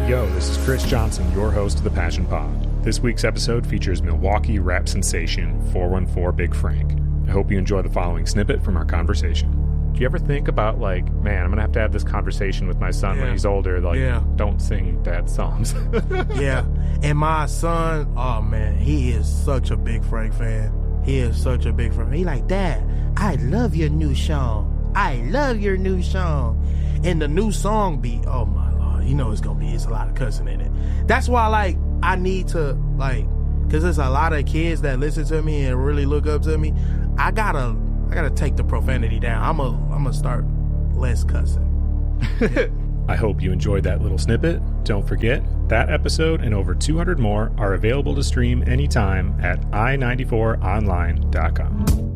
Yo, this is Chris Johnson, your host of the Passion Pod. This week's episode features Milwaukee rap sensation 414 Big Frank. I hope you enjoy the following snippet from our conversation. Do you ever think about, like, man, I'm going to have this conversation with my son when he's older, like, don't sing dad songs. Yeah, and my son, oh man, he is such a Big Frank fan. He is such a big fan. He like, Dad, I love your new song. I love your new song. And the new song beat, oh my Lord, you know it's a lot of cussing in it. That's why, like, I need to, like, because there's a lot of kids that listen to me and really look up to me. I gotta take the profanity down. I'm gonna start less cussing. Yeah. I hope you enjoyed that little snippet. Don't forget, that episode and over 200 more are available to stream anytime at i94online.com.